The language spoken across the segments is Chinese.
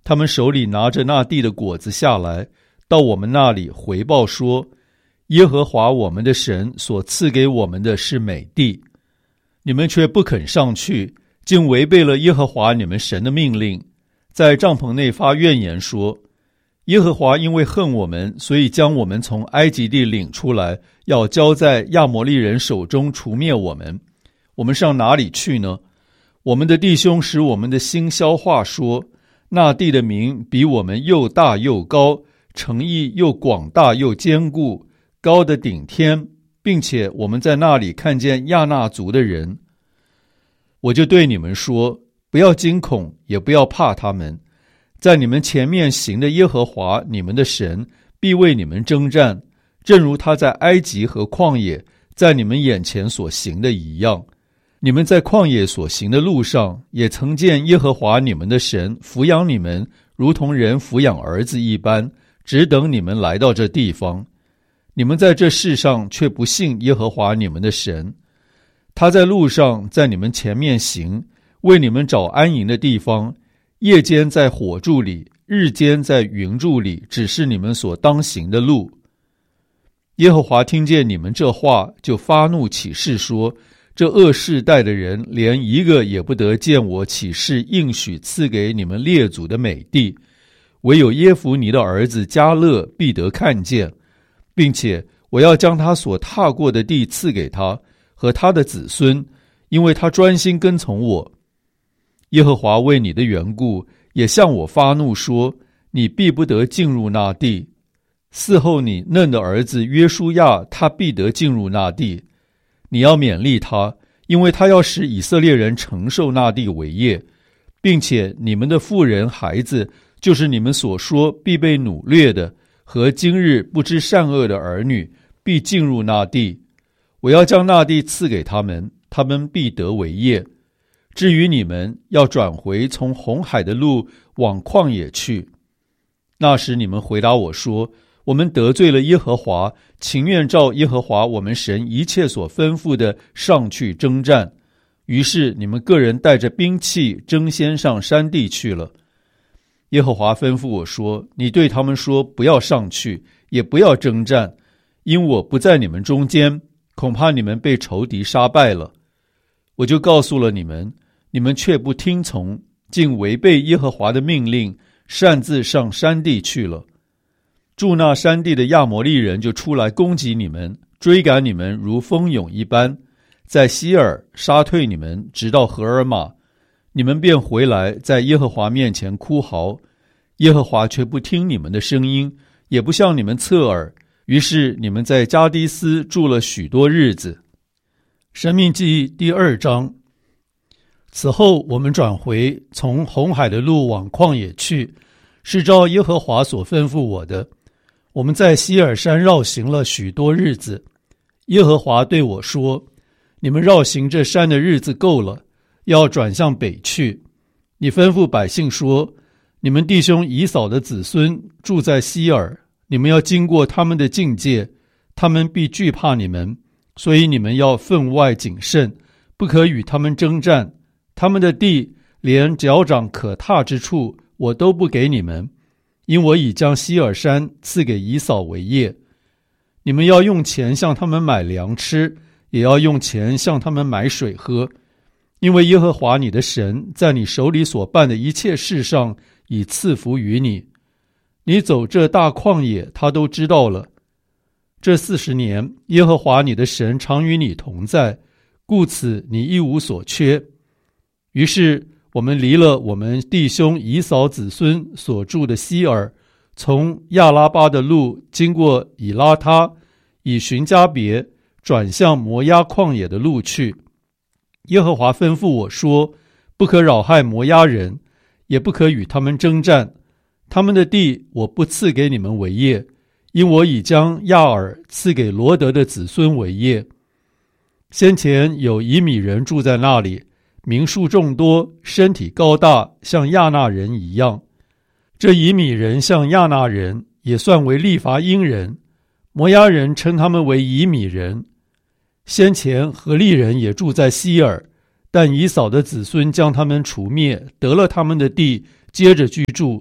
他们手里拿着那地的果子下来，到我们那里回报说，耶和华我们的神所赐给我们的是美地，你们却不肯上去，竟违背了耶和华你们神的命令，在帐篷内发怨言说，耶和华因为恨我们，所以将我们从埃及地领出来，要交在亚摩利人手中除灭我们。我们上哪里去呢？我们的弟兄使我们的心消化说，那地的名比我们又大又高，城邑又广大又坚固，高的顶天，并且我们在那里看见亚衲族的人。我就对你们说，不要惊恐，也不要怕他们，在你们前面行的耶和华你们的神必为你们征战，正如他在埃及和旷野在你们眼前所行的一样。你们在旷野所行的路上，也曾见耶和华你们的神抚养你们，如同人抚养儿子一般，只等你们来到这地方。你们在这世上却不信耶和华你们的神，他在路上在你们前面行，为你们找安营的地方，夜间在火柱里，日间在云柱里，指示你们所当行的路。耶和华听见你们这话，就发怒起誓说，这恶世代的人连一个也不得见我起誓应许赐给你们列祖的美地，唯有耶孚尼的儿子迦勒必得看见，并且我要将他所踏过的地赐给他和他的子孙，因为他专心跟从我。耶和华为你的缘故也向我发怒说，你必不得进入那地。嗣后你嫩的儿子约书亚，他必得进入那地。你要勉励他，因为他要使以色列人承受那地为业，并且你们的妇人孩子，就是你们所说必被掳掠的，和今日不知善恶的儿女，必进入那地。我要将那地赐给他们，他们必得为业。至于你们，要转回从红海的路往旷野去。那时你们回答我说，我们得罪了耶和华，情愿照耶和华我们神一切所吩咐的上去征战。于是你们个人带着兵器争先上山地去了。耶和华吩咐我说，你对他们说，不要上去，也不要征战，因我不在你们中间，恐怕你们被仇敌杀败了。我就告诉了你们，你们却不听从，竟违背耶和华的命令，擅自上山地去了。住那山地的亚摩利人就出来攻击你们，追赶你们如蜂蛹一般，在西尔杀退你们，直到荷尔玛。你们便回来，在耶和华面前哭嚎，耶和华却不听你们的声音，也不向你们侧耳。于是你们在加低斯住了许多日子。申命记第2章。此后我们转回从红海的路往旷野去，是照耶和华所吩咐我的。我们在西尔山绕行了许多日子。耶和华对我说，你们绕行这山的日子够了，要转向北去。你吩咐百姓说，你们弟兄以扫的子孙住在西尔，你们要经过他们的境界，他们必惧怕你们，所以你们要分外谨慎，不可与他们征战。他们的地连脚掌可踏之处，我都不给你们，因我已将西尔山赐给以扫为业。你们要用钱向他们买粮吃，也要用钱向他们买水喝，因为耶和华你的神在你手里所办的一切事上已赐福于你。你走这大旷野，他都知道了。这40年，耶和华你的神常与你同在，故此你一无所缺。于是我们离了我们弟兄以扫子孙所住的西尔，从亚拉巴的路经过以拉他，以寻加别，转向摩押旷野的路去。耶和华吩咐我说，不可扰害摩押人，也不可与他们征战，他们的地我不赐给你们为业，因我已将亚尔赐给罗德的子孙为业。先前有以米人住在那里，民数众多，身体高大，像亚衲人一样。这以米人像亚衲人，也算为利乏音人。摩押人称他们为以米人。先前何利人也住在西尔，但以扫的子孙将他们除灭，得了他们的地，接着居住，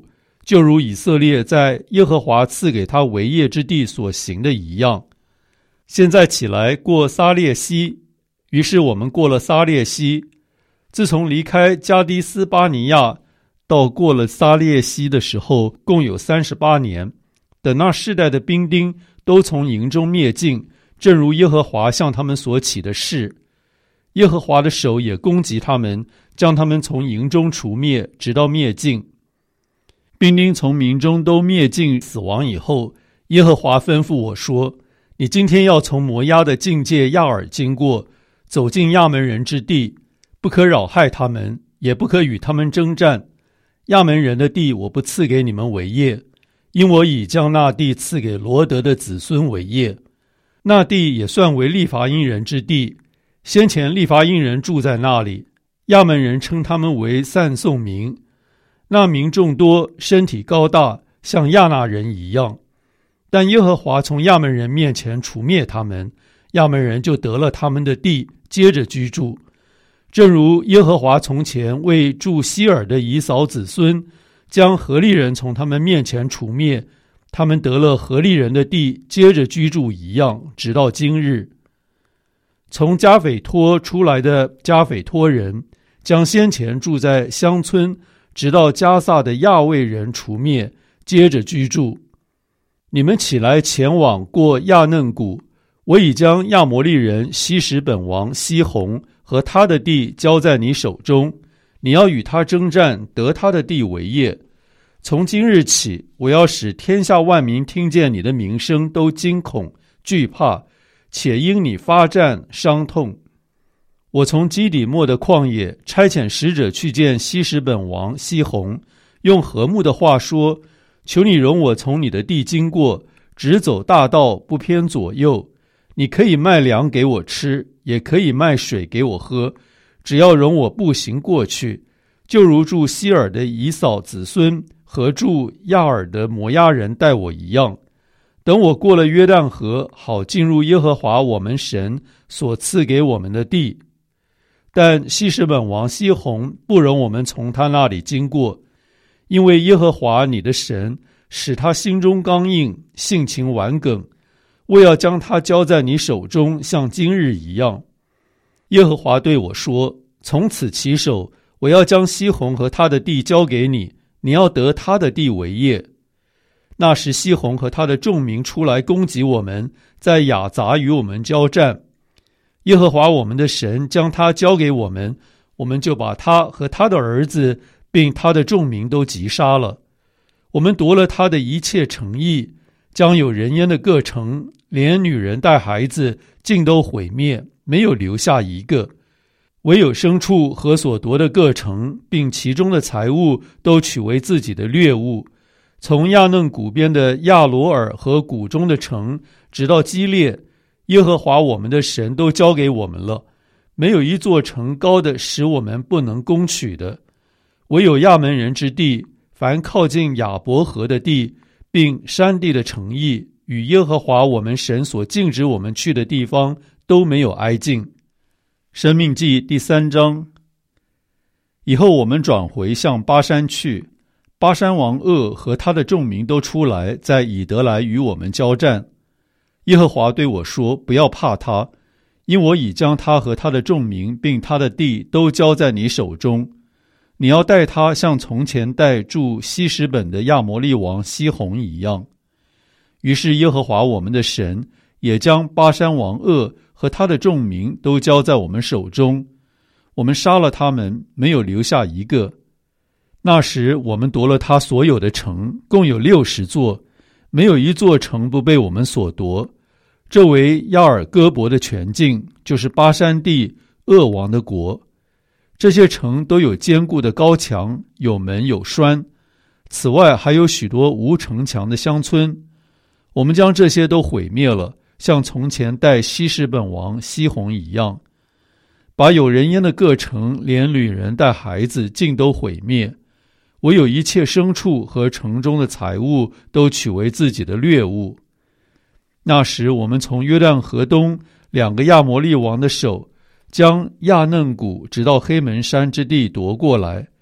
就如以色列在耶和华赐给他为业之地所行的一样。现在起来过撒列西。于是我们过了撒列西。自从离开加迪斯巴尼亚到过了撒列西的时候，共有38年。等那世代的兵丁都从营中灭尽，正如耶和华向他们所起的誓。耶和华的手也攻击他们，将他们从营中除灭，直到灭尽。兵丁从民中都灭尽死亡以后，耶和华吩咐我说：你今天要从摩押的境界亚尔经过，走进亚门人之地，不可扰害他们，也不可与他们征战。亚门人的地我不赐给你们为业，因我已将那地赐给罗德的子孙为业。那地也算为利乏音人之地，先前利乏音人住在那里，亚门人称他们为散送民。那民众多，身体高大，像亚纳人一样。但耶和华从亚门人面前除灭他们，亚门人就得了他们的地，接着居住。正如耶和华从前为住希尔的以扫子孙，将何利人从他们面前除灭，他们得了何利人的地，接着居住一样，直到今日。从加斐托出来的加斐托人，将先前住在乡村直到加萨的亚卫人除灭，接着居住。你们起来前往过亚嫩谷，我已将亚摩利人希实本王西宏和他的地交在你手中，你要与他征战，得他的地为业。从今日起，我要使天下万民听见你的名声都惊恐惧怕，且因你发战伤痛。我从基底末的旷野差遣使者去见希实本王西宏，用和睦的话说：求你容我从你的地经过，直走大道，不偏左右。你可以卖粮给我吃，也可以卖水给我喝，只要容我步行过去，就如住希尔的以扫子孙和住亚尔的摩押人待我一样。等我过了约旦河，好进入耶和华我们神所赐给我们的地。但希实本王西宏不容我们从他那里经过，因为耶和华你的神使他心中刚硬，性情顽梗，我要将他交在你手中，像今日一样。耶和华对我说：从此起手，我要将西宏和他的地交给你，你要得他的地为业。那时西宏和他的众民出来攻击我们，在雅杂与我们交战。耶和华我们的神将他交给我们，我们就把他和他的儿子并他的众民都击杀了。我们夺了他的一切城邑，将有人烟的各城，连女人带孩子尽都毁灭，没有留下一个。唯有牲畜和所夺的各城，并其中的财物，都取为自己的掠物。从亚嫩谷边的亚罗尔和谷中的城，直到基列，耶和华我们的神都交给我们了，没有一座城高的使我们不能攻取的。唯有亚门人之地，凡靠近亚伯河的地，并山地的城邑，与耶和华我们神所禁止我们去的地方，都没有挨近。申命记第3章。以后我们转回向巴山去，巴山王噩和他的众民都出来，在以德来与我们交战。耶和华对我说：不要怕他，因我已将他和他的众民并他的地都交在你手中。你要待他像从前待住希实本的亚摩利王西宏一样。于是耶和华我们的神也将巴山王噩和他的众民都交在我们手中，我们杀了他们，没有留下一个。那时我们夺了他所有的城，共有60座，没有一座城不被我们所夺。这为亚尔戈伯的全境，就是巴山地噩王的国。这些城都有坚固的高墙，有门有栓，此外还有许多无城墙的乡村。我们将这些都毁灭了，像从前待希实本王西宏一样，把有人烟的各城，连女人带孩子尽都毁灭，唯有一切牲畜和城中的财物都取为自己的掠物。那时我们从约旦河东2个亚摩利王的手，将亚嫩谷直到黑门山之地夺过来，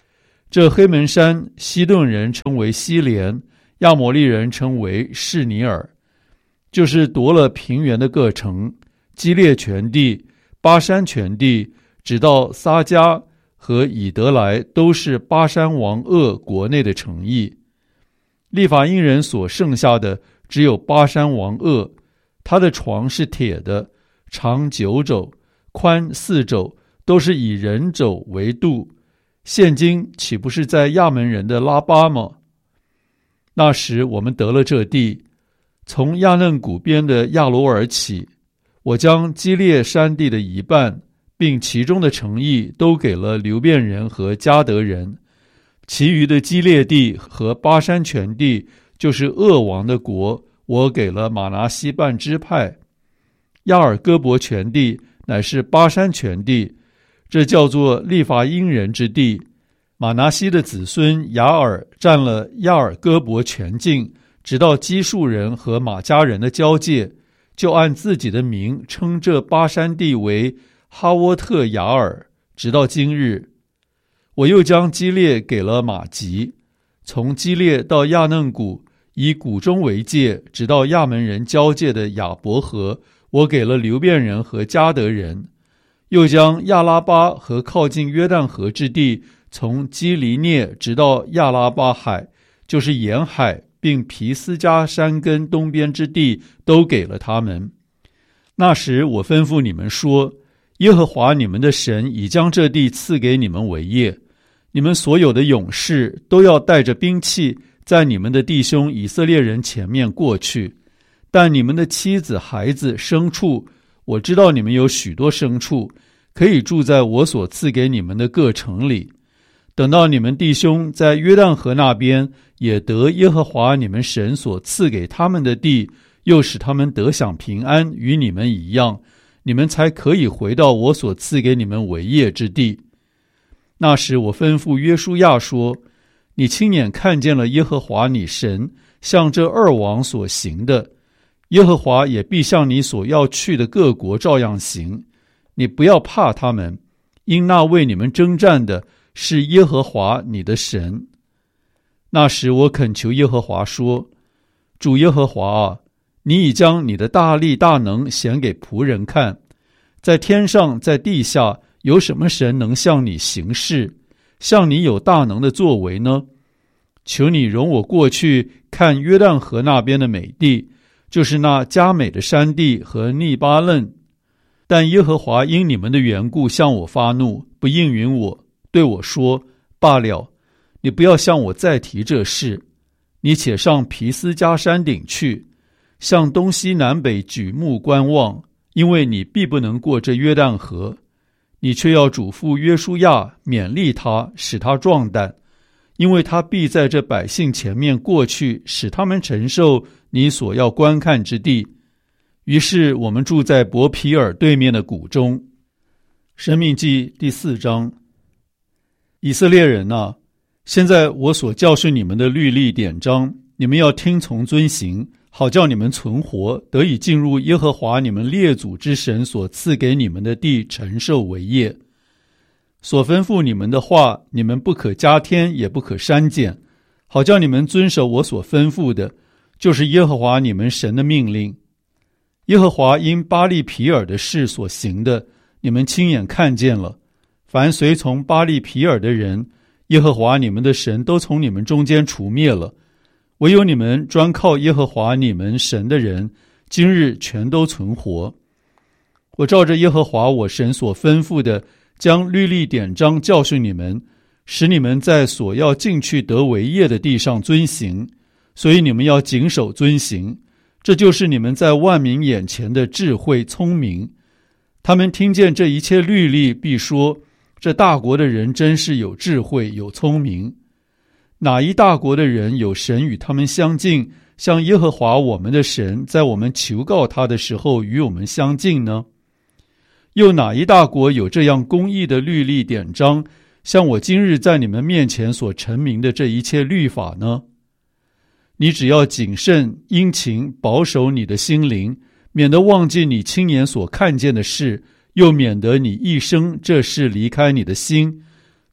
这黑门山，西顿人称为西连，亚摩利人称为示尼尔，就是夺了平原的各城，基列全地、巴山全地，直到撒迦和以德来，都是巴山王噩国内的城邑。利法因人所剩下的只有巴山王噩，他的床是铁的，长9肘，宽4肘，都是以人肘为度。现今岂不是在亚门人的拉巴吗？那时我们得了这地，从亚嫩谷边的亚罗尔起，我将基列山地的一半，并其中的城邑都给了流便人和迦得人，其余的基列地和巴山全地，就是噩王的国，我给了玛拿西半支派。亚尔戈伯全地乃是巴山全地，这叫做利法因人之地。玛拿西的子孙雅尔占了亚尔戈伯全境，直到基述人和马加人的交界，就按自己的名称这巴山地为哈沃特雅尔，直到今日。我又将基列给了马吉，从基列到亚嫩谷，以谷中为界，直到亚门人交界的亚伯河，我给了流便人和迦得人。又将亚拉巴和靠近约旦河之地，从基利涅直到亚拉巴海，就是沿海，并皮斯加山根东边之地，都给了他们。那时我吩咐你们说，耶和华你们的神已将这地赐给你们为业，你们所有的勇士都要带着兵器，在你们的弟兄以色列人前面过去。但你们的妻子、孩子、牲畜，我知道你们有许多牲畜，可以住在我所赐给你们的各城里。等到你们弟兄在约旦河那边也得耶和华你们神所赐给他们的地，又使他们得享平安，与你们一样，你们才可以回到我所赐给你们为业之地。那时我吩咐约书亚说，你亲眼看见了耶和华你神向这2王所行的，耶和华也必向你所要去的各国照样行。你不要怕他们，因那为你们征战的是耶和华你的神。那时我恳求耶和华说，主耶和华啊，你已将你的大力大能显给仆人看，在天上在地下有什么神能向你行事，像你有大能的作为呢？求你容我过去看约旦河那边的美地，就是那佳美的山地和利巴嫩。但耶和华因你们的缘故向我发怒，不应允我，对我说，罢了，你不要向我再提这事，你且上皮斯加山顶去，向东西南北举目观望，因为你必不能过这约旦河。你却要嘱咐约书亚，勉励他，使他壮胆，因为他必在这百姓前面过去，使他们承受你所要观看之地。于是我们住在伯皮尔对面的谷中。申命记第4章。以色列人啊，现在我所教训你们的律例典章，你们要听从遵行，好叫你们存活，得以进入耶和华你们列祖之神所赐给你们的地，承受为业。所吩咐你们的话，你们不可加添，也不可删减，好叫你们遵守我所吩咐的，就是耶和华你们神的命令。耶和华因巴利皮尔的事所行的，你们亲眼看见了。凡随从巴利皮尔的人，耶和华你们的神都从你们中间除灭了。唯有你们专靠耶和华你们神的人，今日全都存活。我照着耶和华我神所吩咐的，将律例典章教训你们，使你们在所要进去得为业的地上遵行，所以你们要谨守遵行。这就是你们在万民眼前的智慧聪明。他们听见这一切律例，必说，这大国的人真是有智慧有聪明。哪一大国的人有神与他们相近，像耶和华我们的神在我们求告他的时候与我们相近呢？又哪一大国有这样公义的律例典章，像我今日在你们面前所陈明的这一切律法呢？你只要谨慎殷勤，保守你的心灵，免得忘记你亲眼所看见的事，又免得你一生这事离开你的心，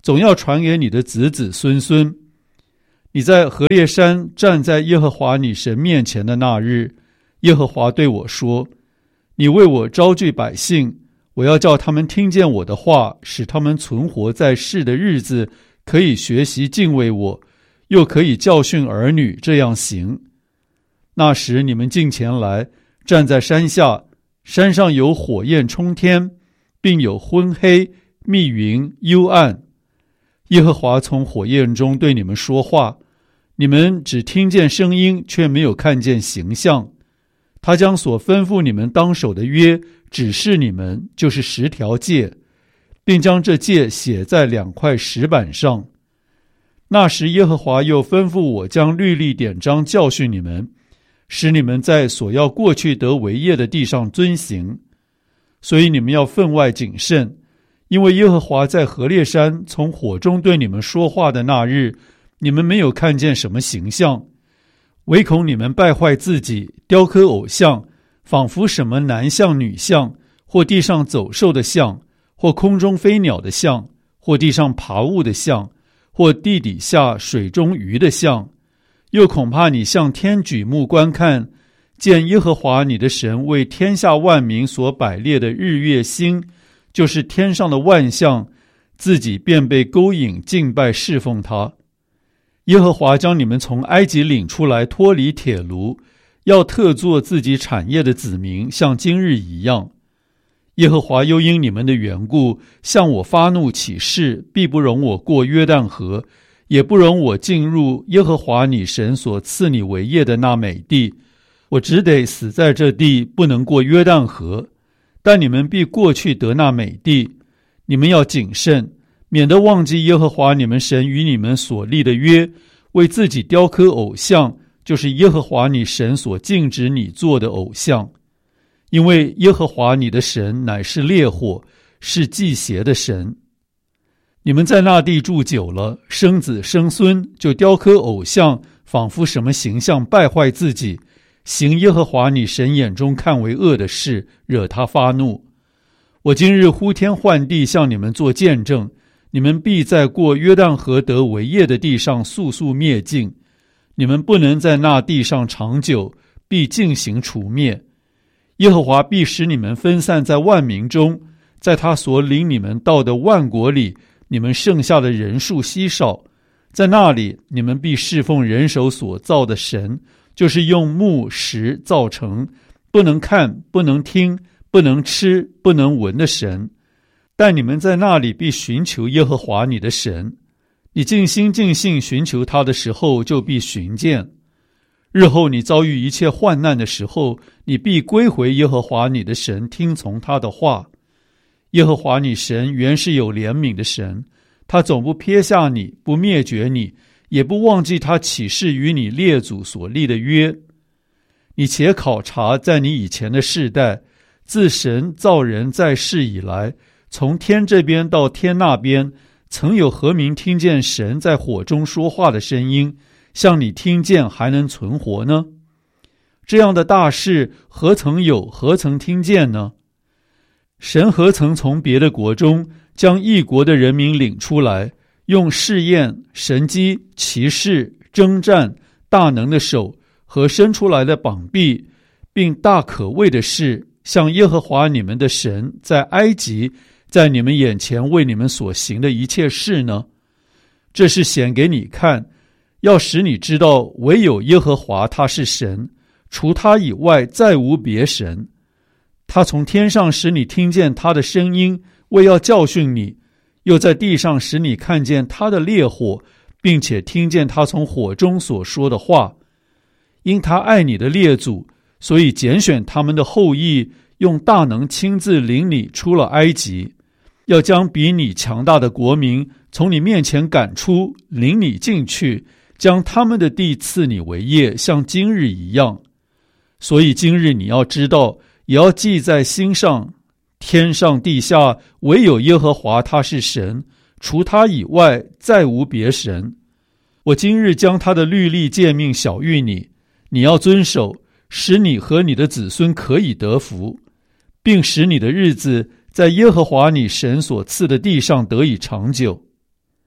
总要传给你的子子孙孙。你在何烈山站在耶和华你神面前的那日，耶和华对我说，你为我招聚百姓，我要叫他们听见我的话，使他们存活在世的日子，可以学习敬畏我，又可以教训儿女这样行。那时你们近前来，站在山下，山上有火焰冲天，并有昏黑、密云、幽暗。耶和华从火焰中对你们说话，你们只听见声音，却没有看见形象。他将所吩咐你们当守的约指示你们，就是10条诫，并将这诫写在2块石板上。那时耶和华又吩咐我将律例典章教训你们，使你们在所要过去得为业的地上遵行。所以你们要分外谨慎，因为耶和华在何烈山从火中对你们说话的那日，你们没有看见什么形象，唯恐你们败坏自己，雕刻偶像，仿佛什么男像女像，或地上走兽的像，或空中飞鸟的像，或地上爬物的像，或地底下水中鱼的像。又恐怕你向天举目观看，见耶和华你的神为天下万民所摆列的日月星，就是天上的万象，自己便被勾引敬拜侍奉他。耶和华将你们从埃及领出来，脱离铁炉，要特作自己产业的子民，像今日一样。耶和华又因你们的缘故，向我发怒起誓，必不容我过约旦河，也不容我进入耶和华你神所赐你为业的那美地。我只得死在这地，不能过约旦河。但你们必过去得那美地。你们要谨慎，免得忘记耶和华你们神与你们所立的约，为自己雕刻偶像，就是耶和华你神所禁止你做的偶像。因为耶和华你的神乃是烈火，是忌邪的神。你们在那地住久了，生子生孙，就雕刻偶像，仿佛什么形象，败坏自己，行耶和华你神眼中看为恶的事，惹他发怒。我今日呼天唤地向你们做见证，你们必在过约旦河得为业的地上速速灭尽。你们不能在那地上长久，必尽行除灭。耶和华必使你们分散在万民中，在他所领你们到的万国里，你们剩下的人数稀少。在那里，你们必侍奉人手所造的神，就是用木石造成，不能看，不能听，不能吃，不能闻的神。但你们在那里必寻求耶和华你的神，你尽心尽性寻求他的时候，就必寻见。日后你遭遇一切患难的时候，你必归回耶和华你的神，听从他的话。耶和华你神原是有怜悯的神，他总不撇下你，不灭绝你，也不忘记他起誓与你列祖所立的约。你且考察在你以前的世代，自神造人在世以来，从天这边到天那边，曾有何民听见神在火中说话的声音，像你听见还能存活呢？这样的大事何曾有，何曾听见呢？神何曾从别的国中将异国的人民领出来，用试验、神机、奇事、征战、大能的手和伸出来的膀臂，并大可畏的事，像耶和华你们的神在埃及，在你们眼前为你们所行的一切事呢？这是显给你看，要使你知道，唯有耶和华他是神，除他以外再无别神。他从天上使你听见他的声音，为要教训你，又在地上使你看见他的烈火，并且听见他从火中所说的话。因他爱你的列祖，所以拣选他们的后裔，用大能亲自领你出了埃及，要将比你强大的国民从你面前赶出，领你进去，将他们的地赐你为业，像今日一样。所以今日你要知道，也要记在心上，天上地下唯有耶和华他是神，除他以外再无别神。我今日将他的律例诫命晓谕你，你要遵守，使你和你的子孙可以得福，并使你的日子在耶和华你神所赐的地上得以长久。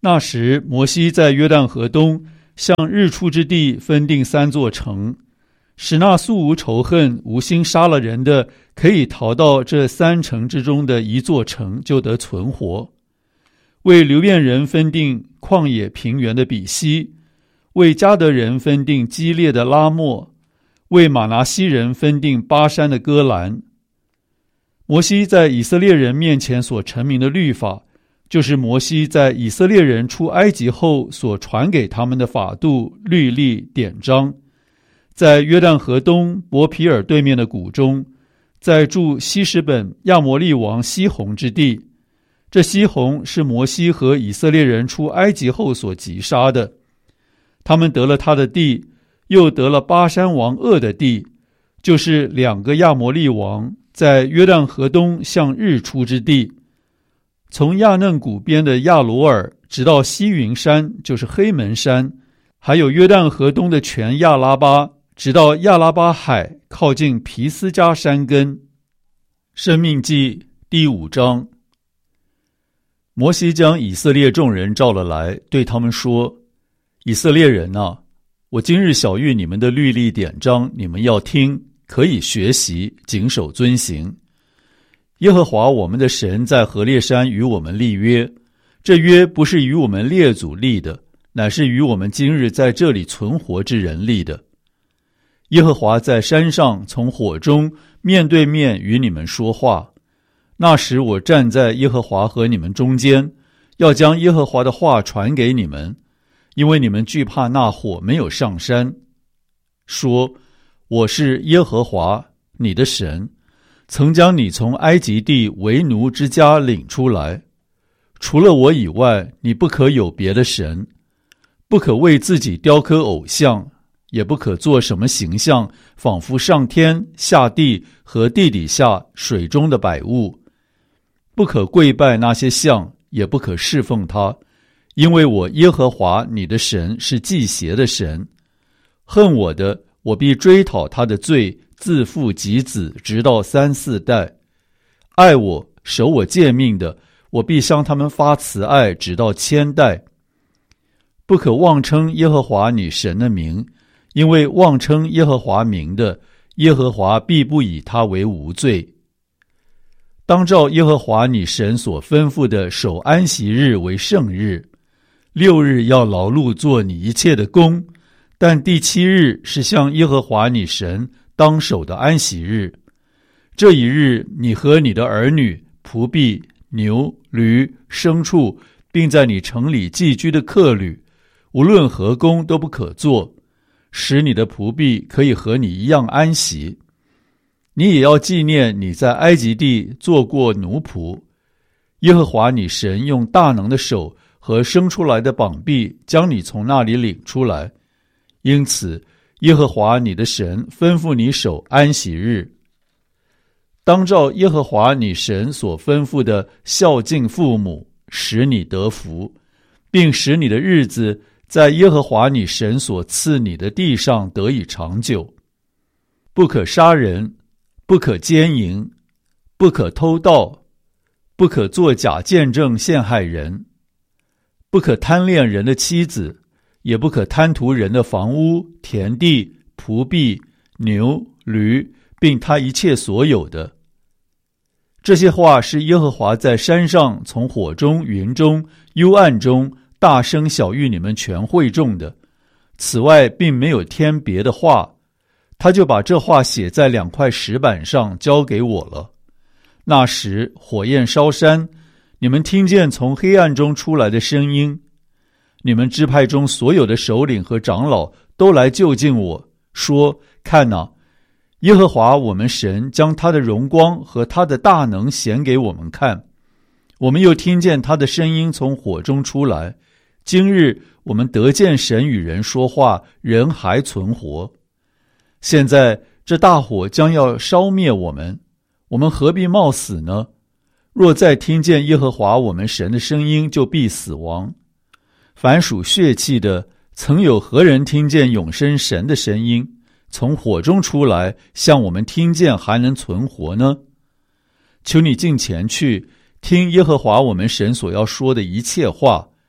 那时摩西在约旦河东向日出之地分定3座城，使那素无仇恨无心杀了人的可以逃到这3城之中的1座城，就得存活。为流便人分定旷野平原的比西，为迦得人分定基列的拉末，为玛拿西人分定巴山的戈兰。摩西在以色列人面前所陈明的律法，就是摩西在以色列人出埃及后所传给他们的法度、律例、典章。在约旦河东伯皮尔对面的谷中，在住希实本亚摩利王西宏之地。这西宏是摩西和以色列人出埃及后所击杀的。他们得了他的地，又得了巴山王噩的地，就是2个亚摩利王在约旦河东向日出之地。从亚嫩谷边的亚罗尔直到西云山，就是黑门山，还有约旦河东的全亚拉巴，直到亚拉巴海，靠近皮斯加山根。申命记第5章。摩西将以色列众人召了来，对他们说：以色列人啊，我今日晓谕你们的律例典章，你们要听，可以学习，谨守遵行。耶和华我们的神在何烈山与我们立约，这约不是与我们列祖立的，乃是与我们今日在这里存活之人立的。耶和华在山上从火中面对面与你们说话，那时我站在耶和华和你们中间，要将耶和华的话传给你们，因为你们惧怕那火没有上山，说：我是耶和华你的神，曾将你从埃及地为奴之家领出来。除了我以外，你不可有别的神，不可为自己雕刻偶像，也不可做什么形象，仿佛上天下地和地底下水中的百物。不可跪拜那些像，也不可侍奉他，因为我耶和华你的神是忌邪的神。恨我的，我必追讨他的罪，自父及子，直到3、4代。爱我守我诫命的，我必向他们发慈爱，直到1000代。不可妄称耶和华你神的名，因为妄称耶和华名的，耶和华必不以他为无罪。当照耶和华你神所吩咐的，守安息日为圣日。6日要劳碌做你一切的工，但第7日是向耶和华你神当守的安息日。这一日，你和你的儿女、仆婢、牛、驴、牲畜，并在你城里寄居的客旅，无论何工都不可做，使你的仆婢可以和你一样安息。你也要纪念你在埃及地做过奴仆，耶和华你神用大能的手和生出来的膀臂将你从那里领出来。因此，耶和华你的神吩咐你守安息日。当照耶和华你神所吩咐的孝敬父母，使你得福，并使你的日子在耶和华你神所赐你的地上得以长久。不可杀人，不可奸淫，不可偷盗，不可作假见证陷害人，不可贪恋人的妻子，也不可贪图人的房屋、田地、仆婢、牛、驴，并他一切所有的。这些话是耶和华在山上从火中、云中、幽暗中大声晓谕你们全会众的，此外并没有添别的话。他就把这话写在2块石板上，交给我了。那时火焰烧山，你们听见从黑暗中出来的声音。你们支派中所有的首领和长老都来就近我，说：看哪，耶和华我们神将他的荣光和他的大能显给我们看。我们又听见他的声音从火中出来。今日我们得见神与人说话，人还存活。现在这大火将要烧灭我们，我们何必冒死呢？若再听见耶和华我们神的声音，就必死亡。凡属血气的，曾有何人听见永生神的声音，从火中出来，像我们听见还能存活呢？求你近前去，听耶和华我们神所要说的一切话。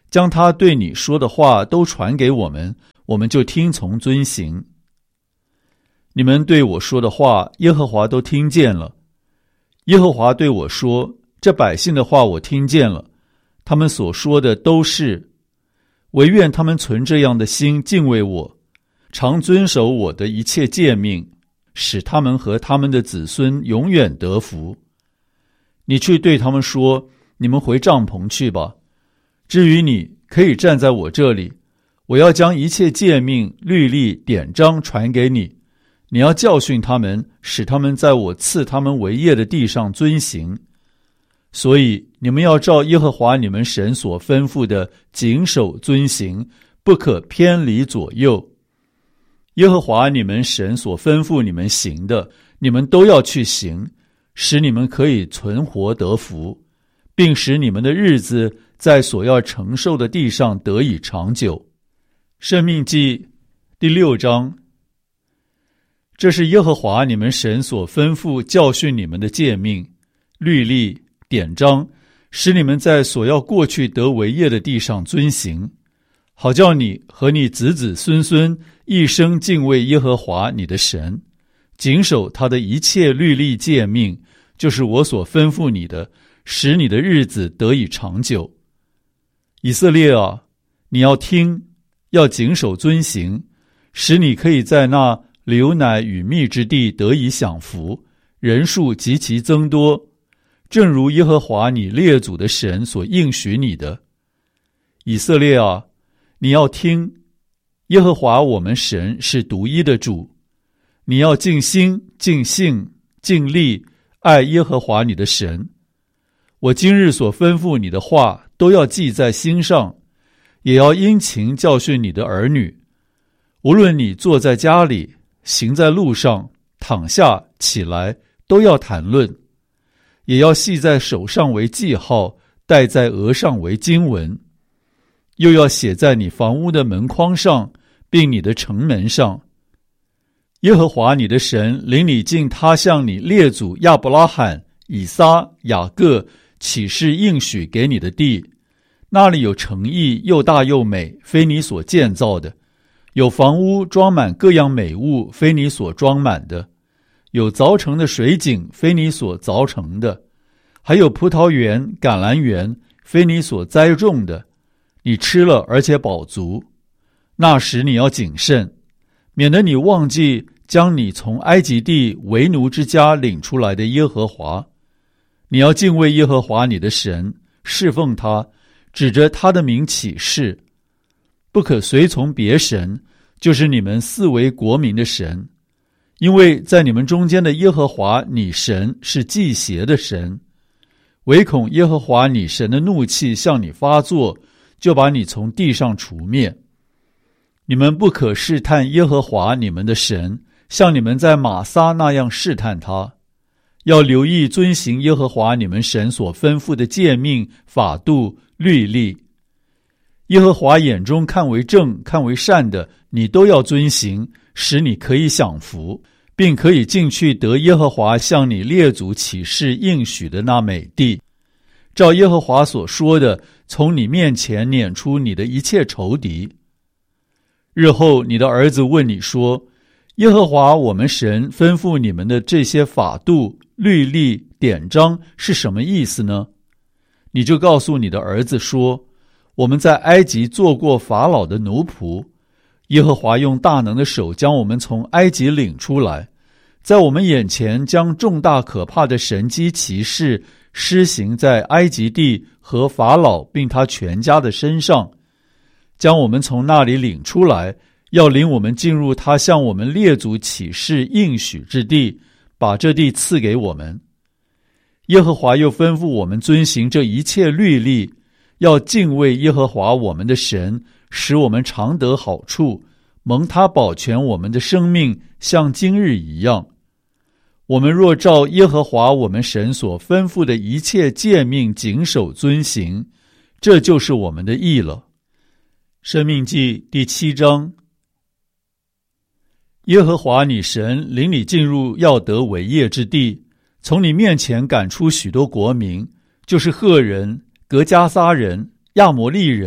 将他对你说的话都传给我们，我们就听从遵行。你们对我说的话，耶和华都听见了。耶和华对我说，这百姓的话我听见了，他们所说的都是，惟愿他们存这样的心敬畏我，常遵守我的一切诫命，使他们和他们的子孙永远得福。你去对他们说，你们回帐篷去吧。至于你，可以站在我这里，我要将一切诫命、律例、典章传给你。你要教训他们，使他们在我赐他们为业的地上遵行。所以你们要照耶和华你们神所吩咐的谨守遵行，不可偏离左右。耶和华你们神所吩咐你们行的，你们都要去行，使你们可以存活得福，并使你们的日子在所要承受的地上得以长久。申命记第6章。这是耶和华你们神所吩咐教训你们的诫命、律例、典章，使你们在所要过去得为业的地上遵行，好叫你和你子子孙孙一生敬畏耶和华你的神，谨守他的一切律例诫命，就是我所吩咐你的，使你的日子得以长久。以色列啊，你要听，要谨守遵行，使你可以在那流奶与蜜之地得以享福，人数极其增多，正如耶和华你列祖的神所应许你的。以色列啊，你要听，耶和华我们神是独一的主，你要尽心、尽性、尽力爱耶和华你的神。我今日所吩咐你的话都要记在心上，也要殷勤教训你的儿女。无论你坐在家里，行在路上，躺下起来，都要谈论，也要系在手上为记号，戴在额上为经文，又要写在你房屋的门框上，并你的城门上。耶和华你的神领你进他向你列祖亚伯拉罕、以撒、雅各起誓应许给你的地，那里有城邑又大又美，非你所建造的，有房屋装满各样美物，非你所装满的，有凿成的水井，非你所凿成的，还有葡萄园、橄榄园，非你所栽种的，你吃了而且饱足。那时你要谨慎，免得你忘记将你从埃及地为奴之家领出来的耶和华。你要敬畏耶和华你的神，侍奉他，指着他的名起誓，不可随从别神，就是你们四围国民的神，因为在你们中间的耶和华你神是忌邪的神，唯恐耶和华你神的怒气向你发作，就把你从地上除灭。你们不可试探耶和华你们的神，像你们在玛撒那样试探他，要留意遵行耶和华你们神所吩咐的诫命、法度、律例。耶和华眼中看为正、看为善的，你都要遵行，使你可以享福，并可以进去得耶和华向你列祖起誓应许的那美地。照耶和华所说的，从你面前撵出你的一切仇敌。日后你的儿子问你说，耶和华我们神吩咐你们的这些法度、律例、典章是什么意思呢？你就告诉你的儿子说，我们在埃及做过法老的奴仆，耶和华用大能的手将我们从埃及领出来，在我们眼前将重大可怕的神迹奇事施行在埃及地和法老并他全家的身上，将我们从那里领出来，要领我们进入他向我们列祖起誓应许之地，把这地赐给我们。耶和华又吩咐我们遵行这一切律例，要敬畏耶和华我们的神，使我们常得好处，蒙他保全我们的生命，像今日一样。我们若照耶和华我们神所吩咐的一切诫命谨守遵行，这就是我们的义了。申命记第7章。耶和华你神领你进入要得为业之地，从你面前赶出许多国民，就是赫人、革迦撒人、亚摩利人、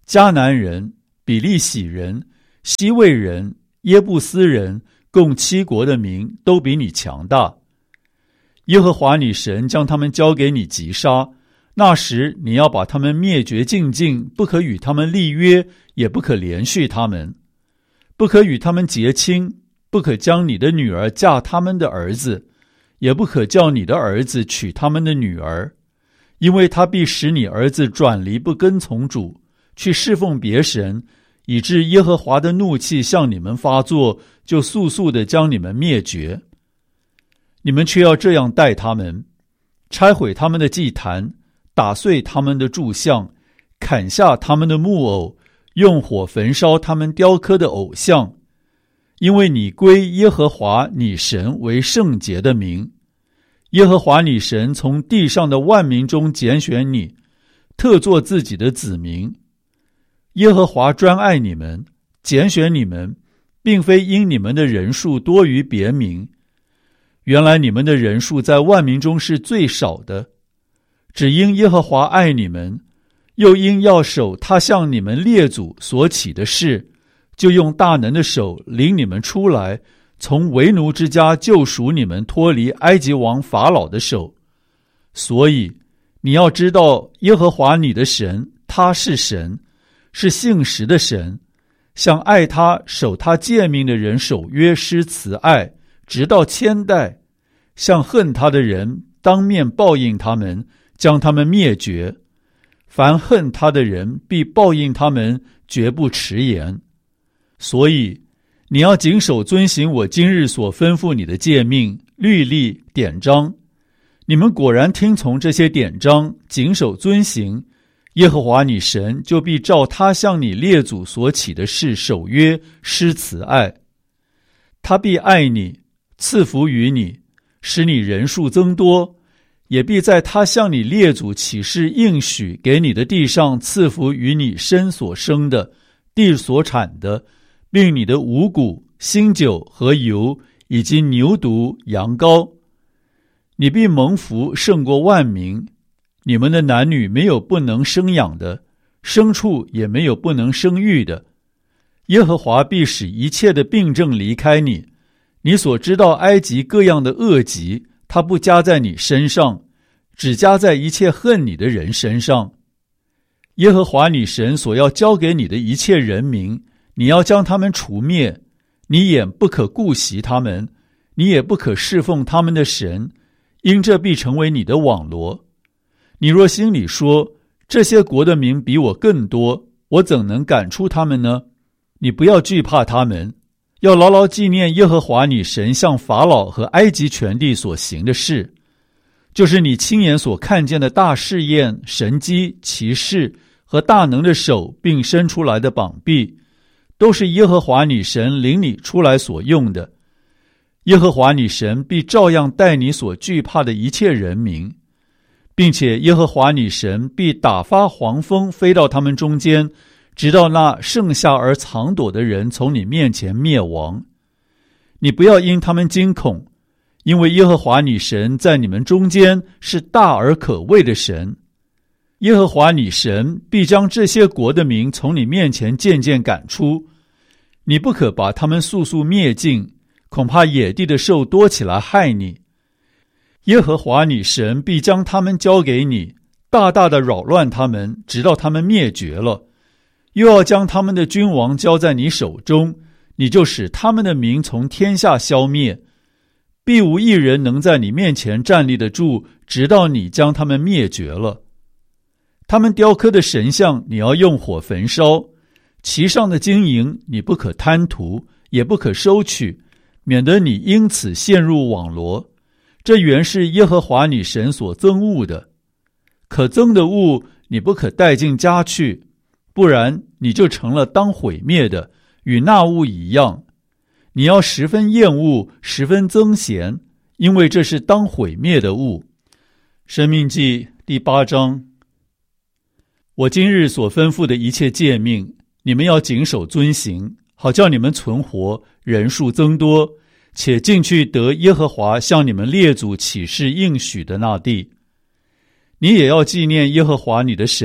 迦南人、比利洗人、西魏人、耶布斯人，共7国的民都比你强大。耶和华你神将他们交给你击杀，那时你要把他们灭绝尽尽，不可与他们立约，也不可连续他们，不可与他们结亲，不可将你的女儿嫁他们的儿子，也不可叫你的儿子娶他们的女儿，因为他必使你儿子转离不跟从主，去侍奉别神，以致耶和华的怒气向你们发作，就速速地将你们灭绝。你们却要这样待他们，拆毁他们的祭坛，打碎他们的柱像，砍下他们的木偶，用火焚烧他们雕刻的偶像。因为你归耶和华你神为圣洁的名，耶和华你神从地上的万民中拣选你，特作自己的子民。耶和华专爱你们，拣选你们，并非因你们的人数多于别民。原来你们的人数在万民中是最少的，只因耶和华爱你们，又因要守他向你们列祖所起的事，就用大能的手领你们出来，从为奴之家救赎你们，脱离埃及王法老的手。所以你要知道，耶和华你的神，他是神，是信实的神，向爱他守他诫命的人守约施慈爱，直到千代，向恨他的人当面报应他们，将他们灭绝。凡恨他的人必报应他们，绝不迟延。所以你要谨守遵行我今日所吩咐你的诫命、律例、典章。你们果然听从这些典章，谨守遵行，耶和华你神就必照他向你列祖所起的事守约施慈爱。他必爱你，赐福于你，使你人数增多，也必在他向你列祖起誓应许给你的地上赐福于你身所生的、地所产的，并你的五谷、新酒和油，以及牛犊、羊羔。你必蒙福胜过万民。你们的男女没有不能生养的，牲畜也没有不能生育的。耶和华必使一切的病症离开你，你所知道埃及各样的恶疾，他不加在你身上，只加在一切恨你的人身上。耶和华你神所要交给你的一切人民，你要将他们除灭，你也不可顾惜他们，你也不可侍奉他们的神，因这必成为你的网罗。你若心里说，这些国的民比我更多，我怎能赶出他们呢？你不要惧怕他们，要牢牢纪念耶和华你神向法老和埃及全地所行的事，就是你亲眼所看见的大试验、神迹、奇事和大能的手，并伸出来的膀臂，都是耶和华你神领你出来所用的。耶和华你神必照样待你所惧怕的一切人民，并且耶和华你神必打发黄蜂飞到他们中间，直到那剩下而藏躲的人从你面前灭亡。你不要因他们惊恐，因为耶和华你神在你们中间是大而可畏的神。耶和华你神必将这些国的民从你面前渐渐赶出，你不可把他们速速灭尽，恐怕野地的兽多起来害你。耶和华你神必将他们交给你，大大的扰乱他们，直到他们灭绝了。又要将他们的君王交在你手中，你就使他们的名从天下消灭，必无一人能在你面前站立得住，直到你将他们灭绝了。他们雕刻的神像你要用火焚烧，其上的金银你不可贪图，也不可收取，免得你因此陷入网罗。这原是耶和华你神所憎恶的。可憎的物你不可带进家去，不然你就成了当毁灭的，与那物一样。你要十分厌恶，十分憎嫌，因为这是当毁灭的物。申命记第8章。我今日所吩咐的一切诫命，你们要谨守遵行，好叫你们存活，人数增多，且进去得耶和华向你们列祖起誓应许的那地。你也要纪念耶和华你的神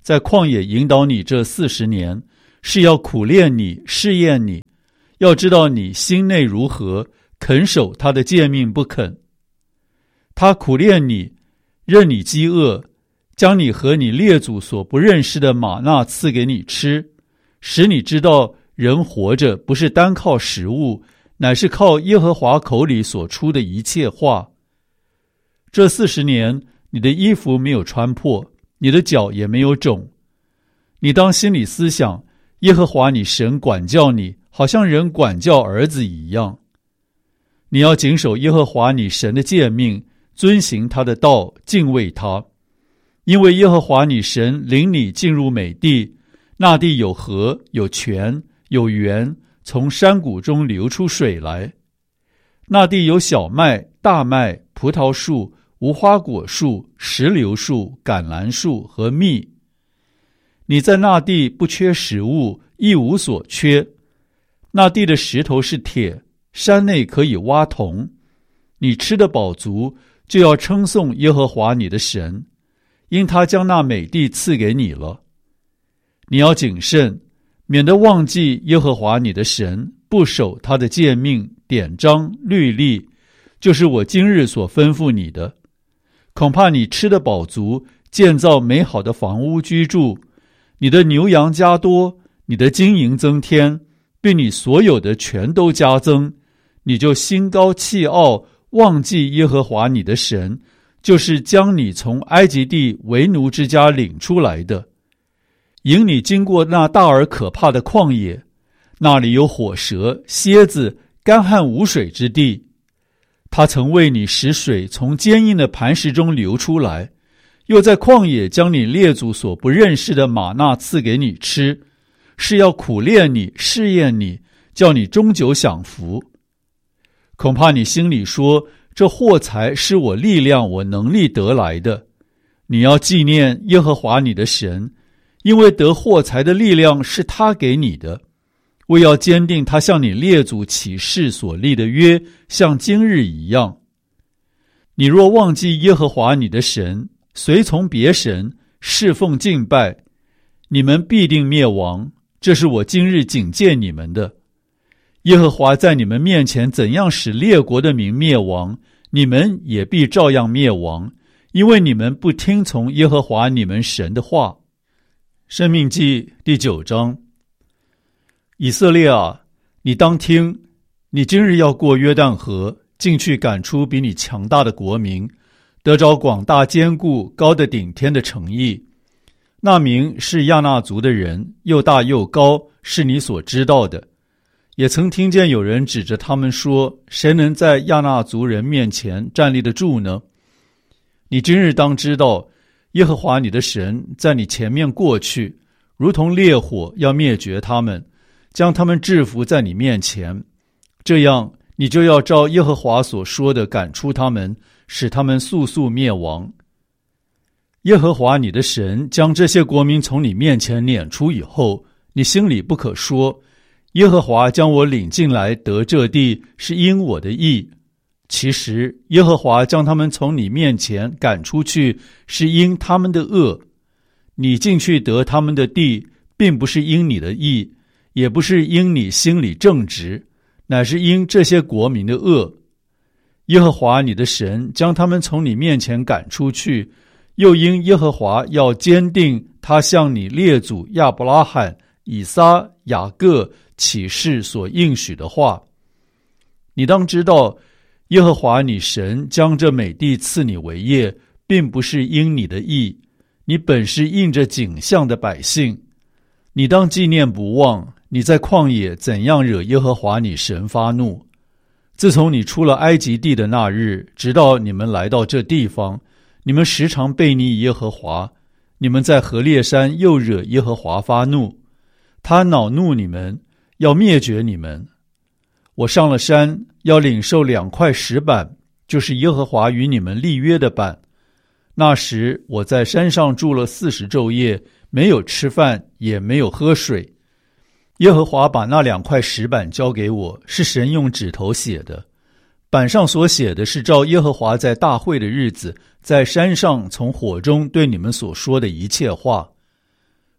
在旷野引导你这40年，是要苦练你，试验你，要知道你心内如何，肯守他的诫命不肯。他苦练你，任你饥饿，将你和你列祖所不认识的玛纳赐给你吃，使你知道人活着不是单靠食物，乃是靠耶和华口里所出的一切话。这40年，你的衣服没有穿破，你的脚也没有肿。你当心里思想，耶和华你神管教你，好像人管教儿子一样。你要谨守耶和华你神的诫命，遵行他的道，敬畏他。因为耶和华你神领你进入美地，那地有河，有泉，有源，从山谷中流出水来。那地有小麦、大麦、葡萄树、无花果树、石榴树、橄榄树和蜜。你在那地不缺食物，一无所缺。那地的石头是铁，山内可以挖铜。你吃得饱足，就要称颂耶和华你的神，因他将那美地赐给你了。你要谨慎，免得忘记耶和华你的神，不守他的诫命、典章、律例，就是我今日所吩咐你的。恐怕你吃得饱足，建造美好的房屋居住，你的牛羊加多，你的金银增添，并你所有的全都加增，你就心高气傲，忘记耶和华你的神，就是将你从埃及地为奴之家领出来的，引你经过那大而可怕的旷野，那里有火蛇、蝎子、干旱无水之地。他曾为你使水从坚硬的磐石中流出来，又在旷野将你列祖所不认识的玛纳赐给你吃，是要苦练你，试验你，叫你终久享福。恐怕你心里说，这货财是我力量、我能力得来的。你要纪念耶和华你的神，因为得货财的力量是他给你的，为要坚定他向你列祖起誓所立的约，像今日一样。你若忘记耶和华你的神，随从别神，侍奉敬拜，你们必定灭亡，这是我今日警戒你们的。耶和华在你们面前怎样使列国的民灭亡，你们也必照样灭亡，因为你们不听从耶和华你们神的话。申命记第9章。以色列啊，你当听，你今日要过约旦河，进去赶出比你强大的国民，得着广大坚固、高的顶天的城邑。那民是亚衲族的人，又大又高，是你所知道的。也曾听见有人指着他们说，谁能在亚衲族人面前站立得住呢？你今日当知道，耶和华你的神在你前面过去，如同烈火，要灭绝他们，将他们制服在你面前。这样，你就要照耶和华所说的赶出他们，使他们速速灭亡。耶和华你的神将这些国民从你面前撵出以后，你心里不可说，耶和华将我领进来得这地，是因我的义。其实耶和华将他们从你面前赶出去，是因他们的恶。你进去得他们的地，并不是因你的义，也不是因你心里正直，乃是因这些国民的恶。耶和华你的神将他们从你面前赶出去，又因耶和华要坚定他向你列祖亚伯拉罕、以撒、雅各起誓所应许的话。你当知道，耶和华你神将这美地赐你为业，并不是因你的义，你本是应着景象的百姓。你当纪念不忘，你在旷野怎样惹耶和华你神发怒。自从你出了埃及地的那日，直到你们来到这地方，你们时常悖逆耶和华，你们在何烈山又惹耶和华发怒，他恼怒你们，要灭绝你们。我上了山，要领受2块石板，就是耶和华与你们立约的板。那时我在山上住了40昼夜，没有吃饭，也没有喝水。耶和华把那2块石板交给我，是神用指头写的。板上所写的是照耶和华在大会的日子，在山上从火中对你们所说的一切话。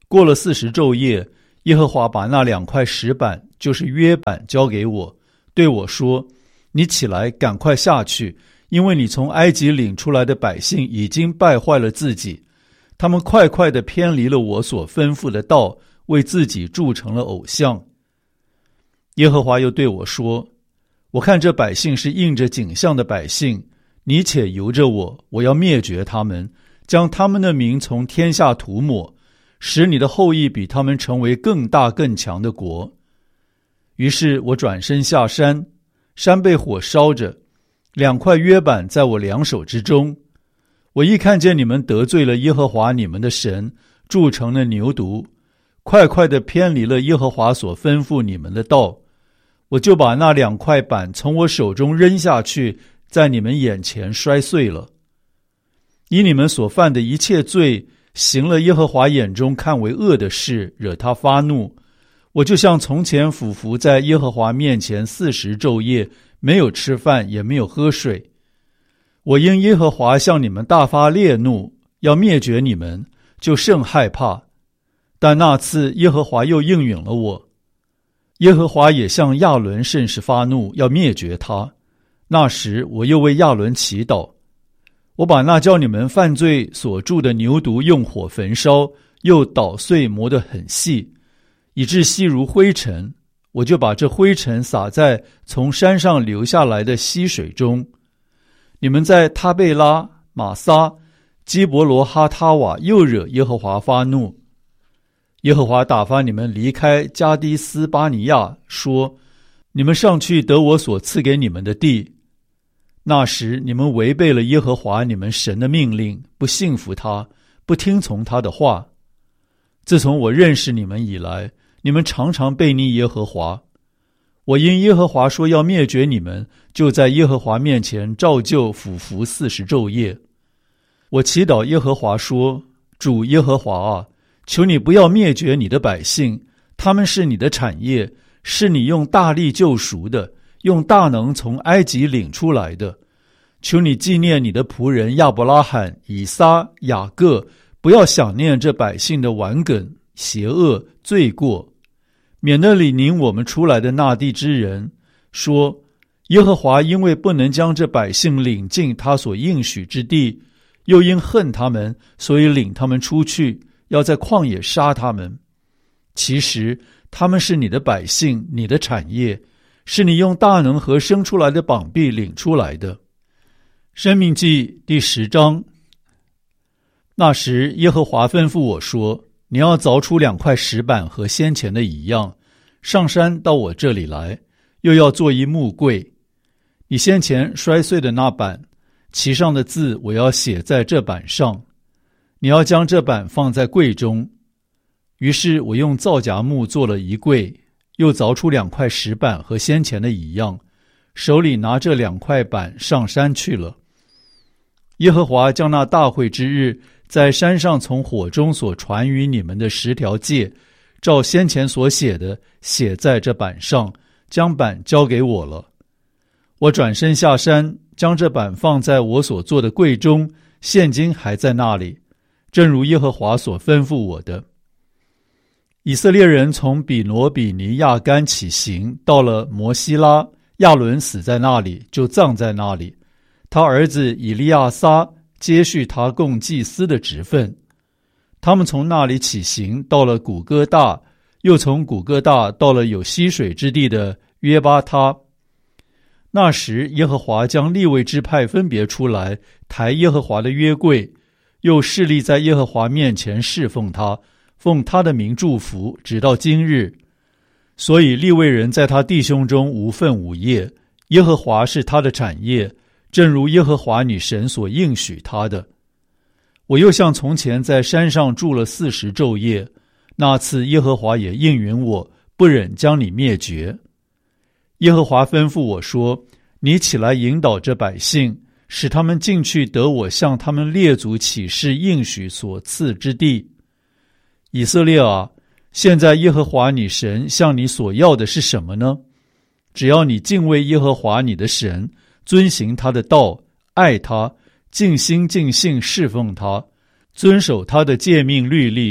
过了40昼夜，耶和华把那2块石板，就是约板，交给我，对我说：你起来，赶快下去，因为你从埃及领出来的百姓已经败坏了自己，他们快快地偏离了我所吩咐的道，为自己铸成了偶像。耶和华又对我说：我看这百姓是应着景象的百姓，你且由着我，我要灭绝他们，将他们的名从天下涂抹，使你的后裔比他们成为更大更强的国。于是我转身下山，山被火烧着，2块约板在我2手之中。我一看见你们得罪了耶和华你们的神，铸成了牛犊，快快地偏离了耶和华所吩咐你们的道，我就把那2块板从我手中扔下去，在你们眼前摔碎了。以你们所犯的一切罪，行了耶和华眼中看为恶的事，惹他发怒，我就像从前俯伏在耶和华面前40昼夜，没有吃饭，也没有喝水。我因耶和华向你们大发烈怒，要灭绝你们，就甚害怕。但那次耶和华又应允了我。耶和华也向亚伦甚是发怒，要灭绝他。那时我又为亚伦祈祷，我把那叫你们犯罪所铸的牛犊用火焚烧，又捣碎磨得很细，以致细如灰尘，我就把这灰尘撒在从山上流下来的溪水中。你们在他贝拉、玛撒、基伯罗哈他瓦又惹耶和华发怒。耶和华打发你们离开加低斯巴尼亚，说：你们上去得我所赐给你们的地。那时你们违背了耶和华你们神的命令，不信服他，不听从他的话。自从我认识你们以来，你们常常悖逆耶和华。我因耶和华说要灭绝你们，就在耶和华面前照旧俯伏40昼夜。我祈祷耶和华说：主耶和华啊，求你不要灭绝你的百姓，他们是你的产业，是你用大力救赎的，用大能从埃及领出来的。求你纪念你的仆人亚伯拉罕、以撒、雅各，不要想念这百姓的顽梗、邪恶、罪过，免得领领我们出来的那地之人说：耶和华因为不能将这百姓领进他所应许之地，又因恨他们，所以领他们出去，要在旷野杀他们。其实他们是你的百姓，你的产业，是你用大能和生出来的膀臂领出来的。申命记第10章。那时耶和华吩咐我说：你要凿出2块石板和先前的一样，上山到我这里来，又要做一木柜。你先前摔碎的那板，其上的字我要写在这板上，你要将这板放在柜中。于是我用皂荚木做了一柜，又凿出2块石板和先前的一样，手里拿这2块板上山去了。耶和华将那大会之日在山上从火中所传于你们的10条诫，照先前所写的写在这板上，将板交给我了。我转身下山，将这板放在我所做的柜中，现今还在那里，正如耶和华所吩咐我的。以色列人从比挪比尼亚干起行，到了摩西拉，亚伦死在那里，就葬在那里。他儿子以利亚撒接续他供祭司的职分。他们从那里起行，到了古哥大，又从古哥大到了有溪水之地的约巴他。那时耶和华将利未支派分别出来，抬耶和华的约柜，又侍立在耶和华面前侍奉他，奉他的名祝福，直到今日。所以利未人在他弟兄中无分无业，耶和华是他的产业，正如耶和华你神所应许他的。我又像从前在山上住了40昼夜，那次耶和华也应允我，不忍将你灭绝。耶和华吩咐我说：你起来引导这百姓，使他们进去得我向他们列祖起誓应许所赐之地。以色列啊，现在耶和华你神向你所要的是什么呢？只要你敬畏耶和华你的神，遵行他的道，爱他，尽心尽性侍奉他，遵守他的诫命律例，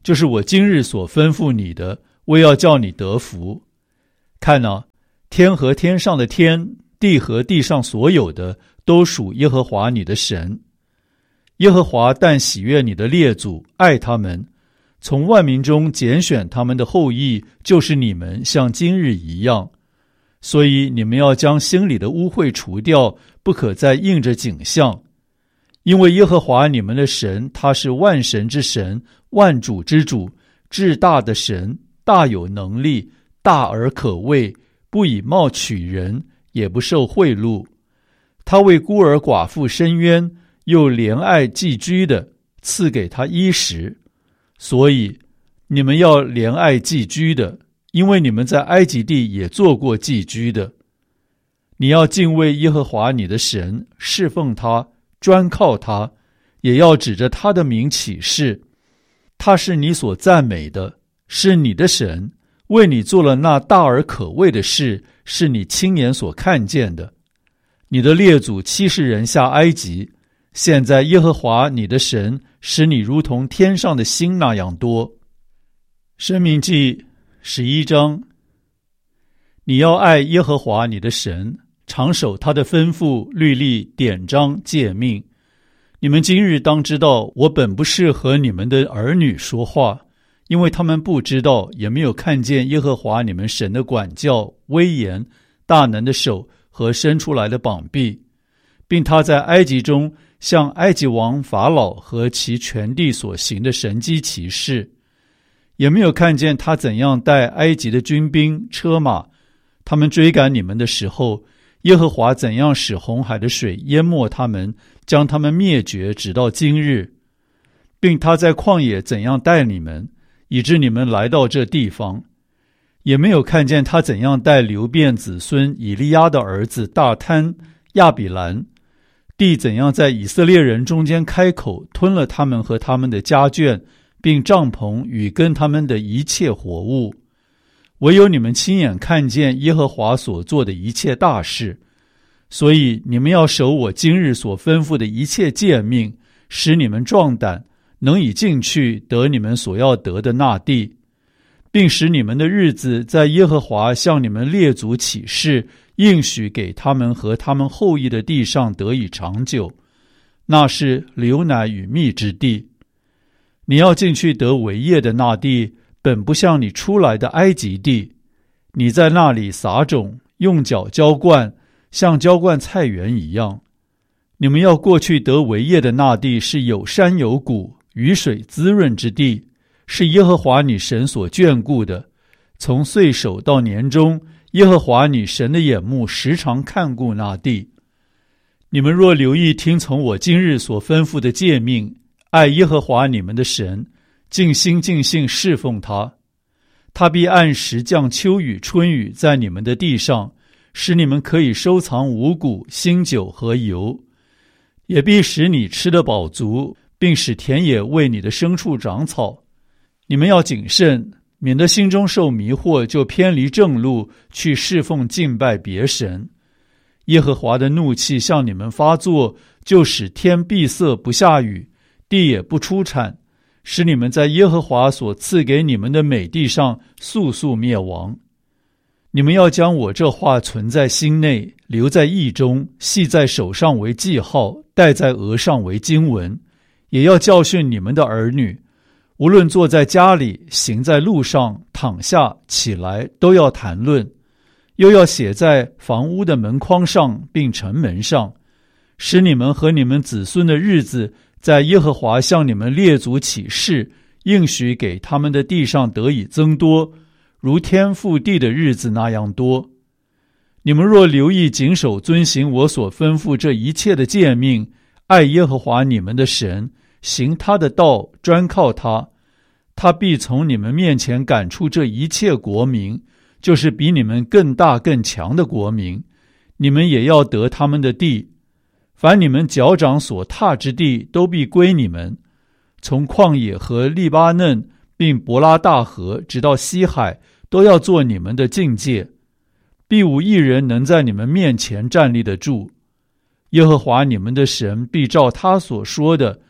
就是我今日所吩咐你的，为要叫你得福。看啊，天和天上的天，地和地上所有的，都属耶和华你的神。耶和华但喜悦你的列祖，爱他们，从万民中拣选他们的后裔，就是你们，像今日一样。所以你们要将心里的污秽除掉，不可再应着景象。因为耶和华你们的神，他是万神之神，万主之主，至大的神，大有能力，大而可畏，不以貌取人，也不受贿赂。他为孤儿寡妇伸冤，又怜爱寄居的，赐给他衣食。所以你们要怜爱寄居的，因为你们在埃及地也做过寄居的。你要敬畏耶和华你的神，侍奉他，专靠他，也要指着他的名起誓。他是你所赞美的，是你的神，为你做了那大而可畏的事，是你亲眼所看见的。你的列祖70人下埃及，现在耶和华你的神使你如同天上的星那样多。申命记11章。你要爱耶和华你的神，常守他的吩咐、律例、典章、诫命。你们今日当知道，我本不是和你们的儿女说话，因为他们不知道，也没有看见耶和华你们神的管教、威严、大能的手和伸出来的膀臂，并他在埃及中向埃及王法老和其全地所行的神迹奇事，也没有看见他怎样带埃及的军兵车马，他们追赶你们的时候，耶和华怎样使红海的水淹没他们，将他们灭绝，直到今日，并他在旷野怎样带你们，以致你们来到这地方。也没有看见他怎样带流便子孙以利亚的儿子大贪、亚比兰，地怎样在以色列人中间开口，吞了他们和他们的家眷，并帐篷与跟他们的一切活物。唯有你们亲眼看见耶和华所做的一切大事，所以你们要守我今日所吩咐的一切诫命，使你们壮胆，能以进去得你们所要得的那地，并使你们的日子在耶和华向你们列祖起誓应许给他们和他们后裔的地上得以长久，那是流奶与蜜之地。你要进去得为业的那地，本不像你出来的埃及地，你在那里撒种，用脚浇灌，像浇灌菜园一样。你们要过去得为业的那地，是有山有谷，雨水滋润之地，是耶和华你神所眷顾的。从岁首到年终，耶和华你神的眼目时常看顾那地。你们若留意听从我今日所吩咐的诫命，爱耶和华你们的神，尽心尽性侍奉他，他必按时降秋雨春雨在你们的地上，使你们可以收藏五谷、新酒和油，也必使你吃得饱足，并使田野为你的牲畜长草。你们要谨慎，免得心中受迷惑，就偏离正路，去侍奉敬拜别神。耶和华的怒气向你们发作，就使天闭塞不下雨，地也不出产，使你们在耶和华所赐给你们的美地上速速灭亡。你们要将我这话存在心内，留在意中，系在手上为记号，戴在额上为经文，也要教训你们的儿女，无论坐在家里，行在路上，躺下起来，都要谈论，又要写在房屋的门框上，并城门上，使你们和你们子孙的日子在耶和华向你们列祖起誓应许给他们的地上得以增多，如天覆地的日子那样多。你们若留意谨守遵行我所吩咐这一切的诫命，爱耶和华你们的神，行他的道，专靠他，他必从你们面前赶出这一切国民，就是比你们更大更强的国民，你们也要得他们的地。凡你们脚掌所踏之地，都必归你们，从旷野和利巴嫩并伯拉大河直到西海，都要做你们的境界，必无一人能在你们面前站立得住。耶和华你们的神必照他所说的，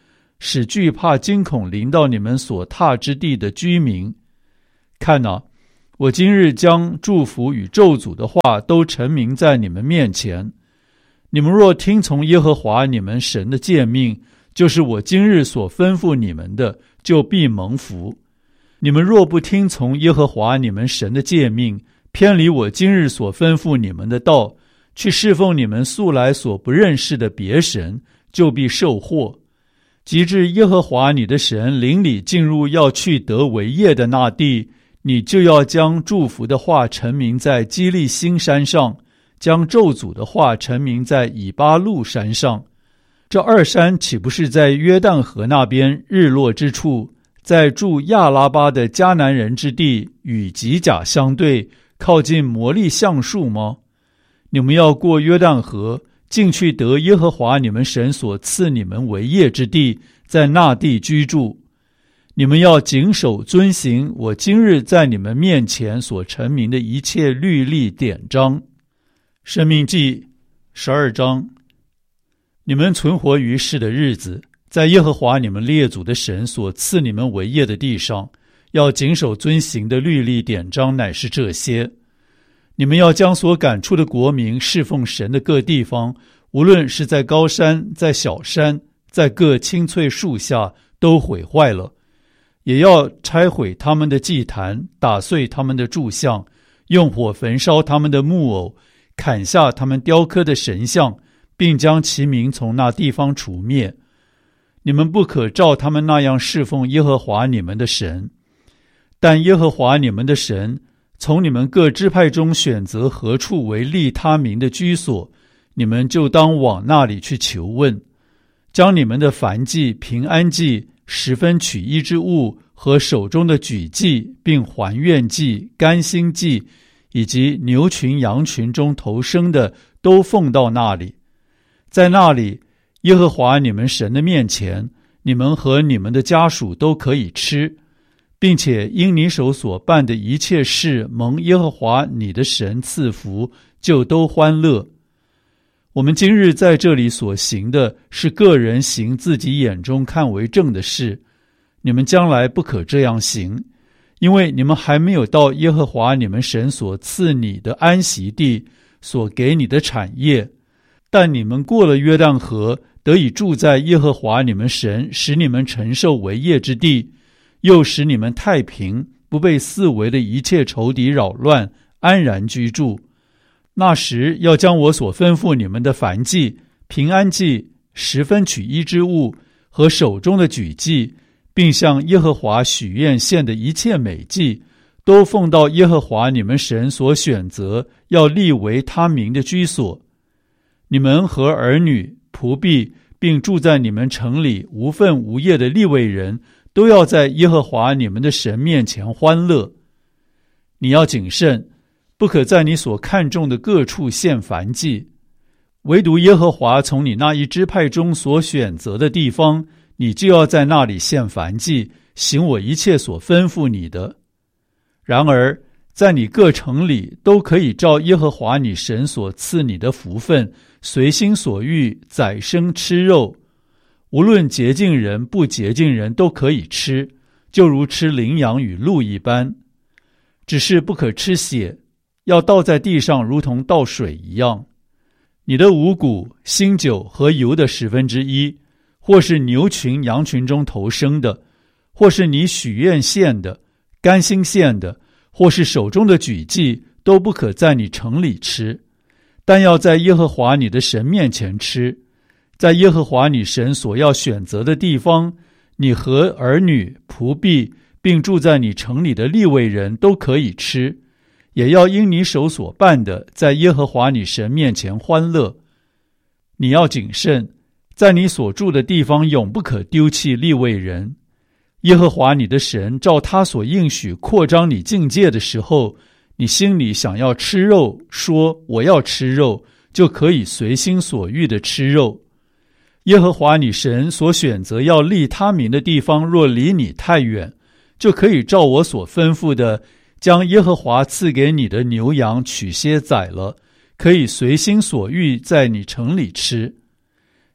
使惧怕惊恐临到你们所踏之地的居民。看哪，我今日将祝福与咒诅的话都陈明在你们面前。你们若听从耶和华你们神的诫命，就是我今日所吩咐你们的，就必蒙福。你们若不听从耶和华你们神的诫命，偏离我今日所吩咐你们的道，去侍奉你们素来所不认识的别神，就必受祸。及至耶和华你的神领你进入要去得为业的那地，你就要将祝福的话陈明在基利心山上，将咒诅的话陈明在以巴路山上。这二山岂不是在约旦河那边日落之处，在住亚拉巴的迦南人之地，与吉甲相对，靠近摩利橡树吗？你们要过约旦河，进去得耶和华你们神所赐你们为业之地，在那地居住。你们要谨守遵行我今日在你们面前所陈明的一切律例典章。申命记12章。你们存活于世的日子，在耶和华你们列祖的神所赐你们为业的地上，要谨守遵行的律例典章乃是这些。你们要将所赶出的国民侍奉神的各地方，无论是在高山，在小山，在各青翠树下，都毁坏了。也要拆毁他们的祭坛，打碎他们的柱像，用火焚烧他们的木偶，砍下他们雕刻的神像，并将其名从那地方除灭。你们不可照他们那样侍奉耶和华你们的神。但耶和华你们的神从你们各支派中选择何处为立他名的居所，你们就当往那里去求问，将你们的燔祭、平安祭、十分取一之物和手中的举祭，并还愿祭、甘心祭，以及牛群羊群中头生的，都奉到那里。在那里，耶和华你们神的面前，你们和你们的家属都可以吃，并且因你手所办的一切事蒙耶和华你的神赐福，就都欢乐。我们今日在这里所行的是个人行自己眼中看为正的事，你们将来不可这样行，因为你们还没有到耶和华你们神所赐你的安息地，所给你的产业。但你们过了约旦河，得以住在耶和华你们神使你们承受为业之地，又使你们太平，不被四围的一切仇敌扰乱，安然居住。那时要将我所吩咐你们的燔祭、平安祭、十分取一之物和手中的举祭，并向耶和华许愿献的一切美祭，都奉到耶和华你们神所选择要立为他名的居所。你们和儿女、仆婢，并住在你们城里无分无业的利未人，都要在耶和华你们的神面前欢乐。你要谨慎，不可在你所看重的各处献燔祭，唯独耶和华从你那一支派中所选择的地方，你就要在那里献燔祭，行我一切所吩咐你的。然而在你各城里都可以照耶和华你神所赐你的福分，随心所欲宰牲吃肉，无论洁净人不洁净人都可以吃，就如吃羚羊与鹿一般。只是不可吃血，要倒在地上如同倒水一样。你的五谷、新酒和油的1/10，或是牛群羊群中头生的，或是你许愿献的、甘心献的，或是手中的举祭，都不可在你城里吃，但要在耶和华你的神面前吃。在耶和华你神所要选择的地方，你和儿女、仆婢，并住在你城里的利未人都可以吃，也要因你手所办的，在耶和华你神面前欢乐。你要谨慎，在你所住的地方永不可丢弃利未人。耶和华你的神照他所应许扩张你境界的时候，你心里想要吃肉，说我要吃肉，就可以随心所欲的吃肉。耶和华你神所选择要立他名的地方若离你太远，就可以照我所吩咐的，将耶和华赐给你的牛羊取些宰了，可以随心所欲在你城里吃。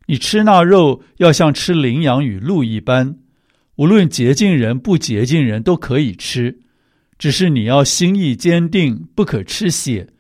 你吃那肉要像吃羚羊与鹿一般，无论洁净人不洁净人都可以吃，只是你要心意坚定，不可吃血，